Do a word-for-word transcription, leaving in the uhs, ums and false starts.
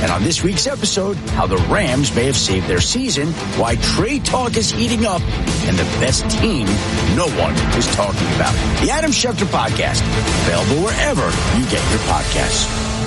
And on this week's episode, how the Rams may have saved their season, why trade talk is heating up, and the best team no one is talking about. The Adam Schefter Podcast, available wherever you get your podcasts.